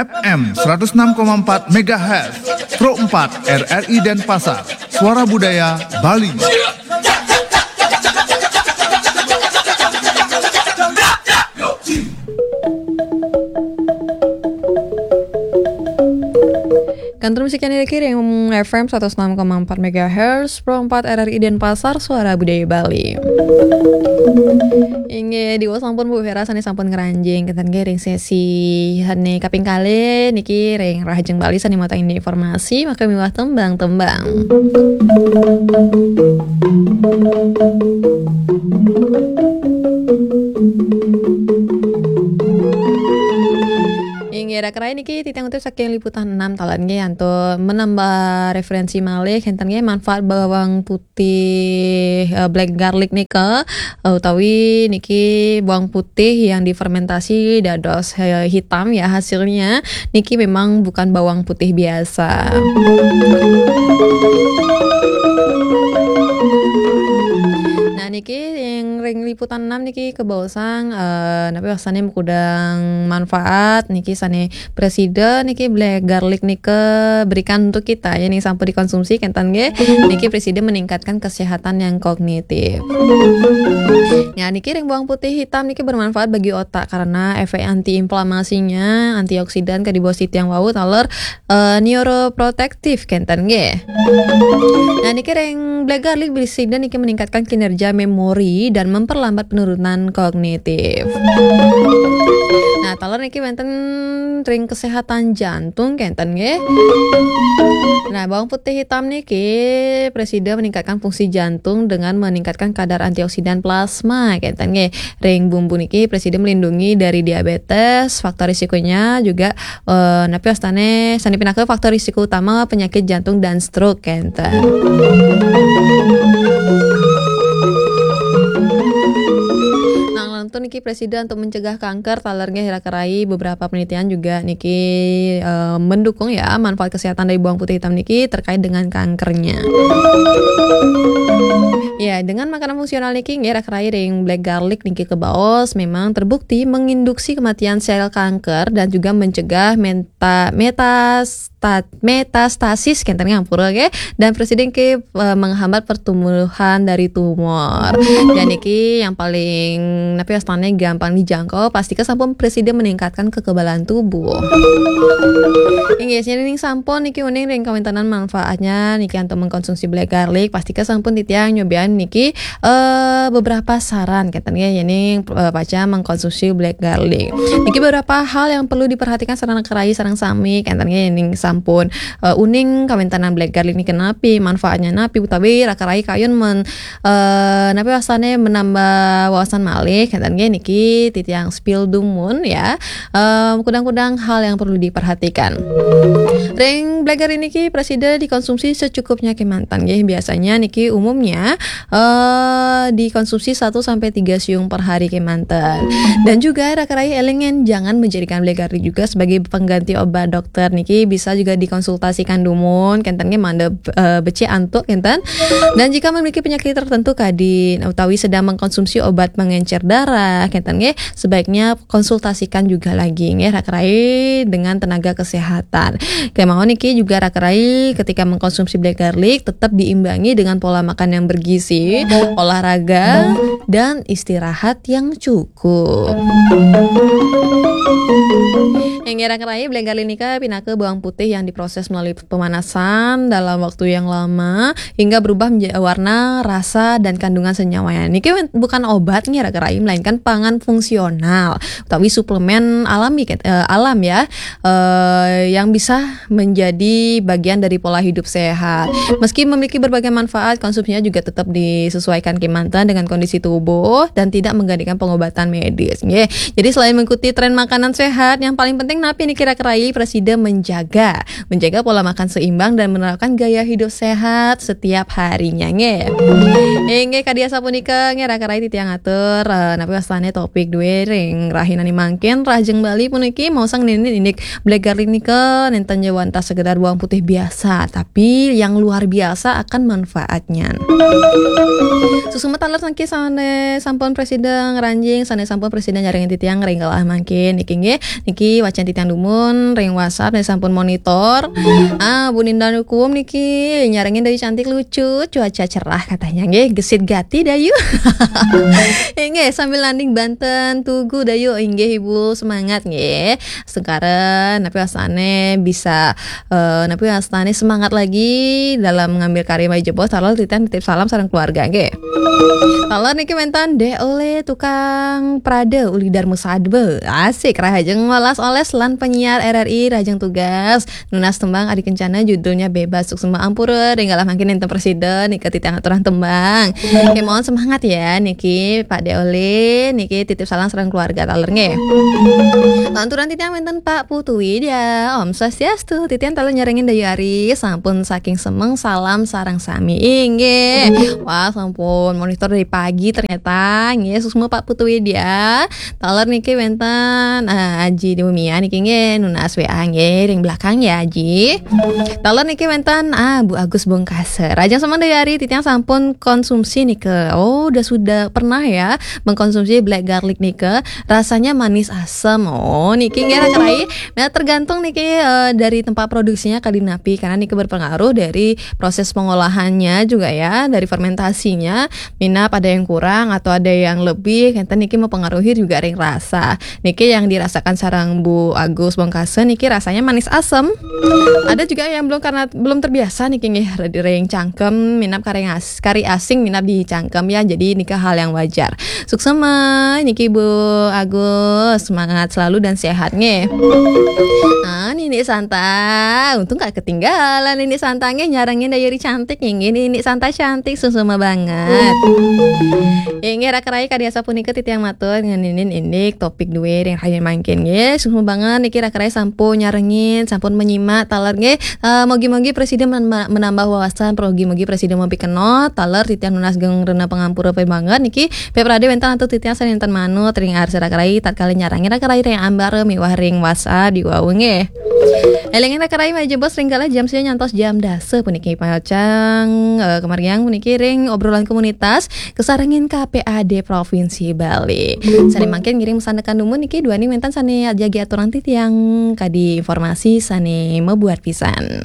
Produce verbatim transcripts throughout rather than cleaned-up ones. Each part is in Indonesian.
F M seratus enam koma empat megahertz, Pro empat R R I Denpasar, Suara Budaya Bali. Kantor musik yang dikirim F M seratus enam koma empat megahertz, Pro empat R R I Denpasar, Suara Budaya Bali. Inge diwa sampun Bu Vera sani sampun ngeranjing kentan ring sesi hane kaping kali niki ring Rahajeng Bali sani mata ini informasi maka miwah tembang-tembang. Ingira kerai niki titiang untuk saking liputan enam talan ge anto menambah referensi malih enten ge manfaat bawang putih uh, black garlic nika uh, utawi niki bawang putih yang difermentasi dados uh, hitam ya hasilnya niki memang bukan bawang putih biasa. Nah niki yang ring liputan enam niki kebawasang uh, napi wasane mukudang manfaat niki sane presiden niki black garlic nika berikan untuk kita ya nih sampai dikonsumsi kentan ge niki presiden meningkatkan kesehatan yang kognitif. Nah niki ring bawang putih hitam niki bermanfaat bagi otak karena efek antiinflamasinya, antioksidan kadibosit yang wau taler uh, neuroprotektif kentan ge. Nah niki ring black garlic presiden niki meningkatkan kinerja memori dan memperlambat penurunan kognitif. Nah, talar niki wonten ring kesehatan jantung kenten nggih. Nah, bawang putih hitam niki presiden meningkatkan fungsi jantung dengan meningkatkan kadar antioksidan plasma kenten nggih. Ring bumbu niki presiden melindungi dari diabetes, faktor risikonya juga eh napi astane sani pinakeun faktor risiko utama penyakit jantung dan stroke kenten. Untuk niki presiden untuk mencegah kanker talernya hirakerai beberapa penelitian juga niki e, mendukung ya manfaat kesehatan dari bawang putih hitam niki terkait dengan kankernya. Ya dengan makanan fungsional niki hirakerai ring black garlic niki kebaos memang terbukti menginduksi kematian sel kanker dan juga mencegah meta metastat metastasis kanker ngampura ke dan presiden ke e, menghambat pertumbuhan dari tumor. Dan niki yang paling napi astane gampang dijangkau pastikan sampun presiden meningkatkan kekebalan tubuh. Inggih ning sampun niki uning ring kawentanan manfaatnya niki untuk mengkonsumsi black garlic pastikan sampun titiang nyobian niki uh, beberapa saran katanya yani uh, baca mengkonsumsi black garlic. Niki beberapa hal yang perlu diperhatikan sarana kerai sareng sami katanya ning sampun uh, uning kawentanan black garlic niki napi manfaatnya napi utawi rakarai kayun men uh, napi wasane menambah wawasan malih katanya niki titiang spill dumun ya um, kudang-kudang hal yang perlu diperhatikan. Ring black garlic niki presiden dikonsumsi secukupnya kemantan ya biasanya niki umumnya uh, dikonsumsi satu sampai tiga siung per hari kemantan. Dan juga rakarai elengen jangan menjadikan black garlic juga sebagai pengganti obat dokter niki bisa juga dikonsultasikan dumun kentannya mande uh, beci antuk kentan. Dan jika memiliki penyakit tertentu kadin utawi sedang mengkonsumsi obat mengencer darah kentan nggih sebaiknya konsultasikan juga lagi nggih rakarai dengan tenaga kesehatan. Kemauan niki juga rakarai ketika mengkonsumsi black garlic tetap diimbangi dengan pola makan yang bergizi, olahraga dan istirahat yang cukup. Yang rakarai black garlic nika pinake bawang putih yang diproses melalui pemanasan dalam waktu yang lama hingga berubah menjadi warna, rasa dan kandungan senyawanya. Niki bukan obatnya rakarai melainkan pangan fungsional utawi suplemen alami uh, alam ya uh, yang bisa menjadi bagian dari pola hidup sehat. Meski memiliki berbagai manfaat, konsumsinya juga tetap disesuaikan kemantan dengan kondisi tubuh dan tidak menggantikan pengobatan medis. Yeah. Jadi selain mengikuti tren makanan sehat, yang paling penting napi nih kira-kira presiden menjaga menjaga pola makan seimbang dan menerapkan gaya hidup sehat setiap harinya. Nge. Nge kadia sapunika nge rakarai titiang atur uh, napi astane topik dua ring rahinani mangkin rajeng Bali puniki mau sang nini indik black garlic nike nenten jawanta sekedar bawang putih biasa, tapi yang luar biasa akan manfaatnya. Susuma taler nangki sane sampun presiden ranjing sane sampun presiden nyaring titiang ring kalah mangkin niki nggih niki wacan titiang dumun ring WhatsApp nih sampun monitor. Ah Bu Ninda Nukum niki nyaringin dari cantik lucu cuaca cerah katanya nggih gesit gati dayu. Nggih sambil landing Banten Tugu dayu nggih Ibu semangat nggih. Sekarang napi asane bisa uh, napi asane semangat lagi dalam mengambil karya Mai Jebos talal titian titip salam sareng keluarga nggih. Talal niki mentan deh oleh tukang Prade uli Darmu Sadbe asik rahajeng walas oles lan penyiar R R I rajeng tugas nunas tembang adik kencana judulnya bebas suksema ampura ringgalah makin enten presiden niki titiang aturan tembang. Oke mohon semangat ya niki Pak Deole niki titip salam sareng keluarga taler nggih. Lanturan titiang menten Pak Putuwi dia Om Swastiastu titian taler nyerengin dayu ari sampun saking semeng salam sareng sami inggih. Wah sampun monitor dari pagi ternyata nggih semua Pak Putuwi dia taler niki menten uh, Aji Dumia niki nggih nunas W A nggih ring belakang ya Aji. Taler niki menten ah Bu Agus Bongkaser rajang semeng dayu ari titiang sampun konsumsi nike. Oh udah sudah pernah ya mengkonsumsi black garlic nike rasanya manis asam. Oh niki nggih rakrai nah tergantung niki uh, dari tempat produksinya kadinapi karena niki berpengaruh dari proses pengolahannya juga ya dari fermentasinya minap ada yang kurang atau ada yang lebih enten niki mempengaruhi juga ring rasa. Niki yang dirasakan sarang Bu Agus Bongkase niki rasanya manis asam. Ada juga yang belum karena belum terbiasa niki nggih ring cangkem minap kari as, kari asing minap di cangkem ya jadi niki hal yang wajar. Suksema niki Bu Agus semangat selalu dan sehat nggih. Ah Nini Santa untung gak ketinggalan Nini Santa nggih nyarangin dayuri cantik nggih Nini Santa cantik susuma banget. Inggih rakrai kadiasa punika titiang matur nganinin indik topik duwe yang hayang mangkin nggih susuma banget niki rakrai sampun nyarengin sampun menyimak taler nggih uh, mogi-mogi presiden men- menambah wawasan mogi-mogi presiden mau pikenot taler titiang nunas geng rena pengampura pe banget niki peprade wentan atau titiang sanenten manut ring arsa rakrai tatkala nyarangin rakrai ring ambar miwah ring WhatsApp di wau nggih. Elengin rakrai Mai Jebos ringgalah jam sia nyantos jam dase puniki pacang uh, kemariang puniki ring obrolan komunitas kesarengin K P A D Provinsi Bali. Sani mangkin ngirim sandekan dumun niki dua ni mentan sani jagi aturan titiang kadi informasi sani membuat pisan.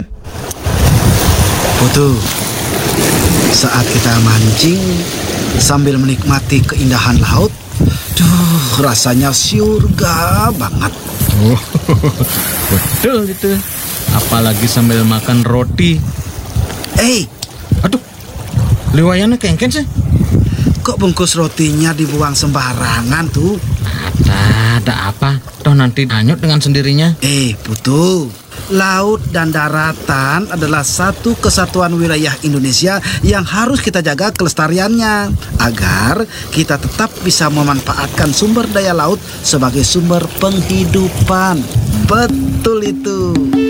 Putu, saat kita mancing sambil menikmati keindahan laut, duh rasanya surga banget. Oh, betul itu. Apalagi sambil makan roti. Eh, Aduh, liwayana kengken sih. kok bungkus rotinya dibuang sembarangan tuh? Ada, ada apa? Toh nanti hanyut dengan sendirinya. Eh, Putu, laut dan daratan adalah satu kesatuan wilayah Indonesia yang harus kita jaga kelestariannya agar kita tetap bisa memanfaatkan sumber daya laut sebagai sumber penghidupan. Betul itu.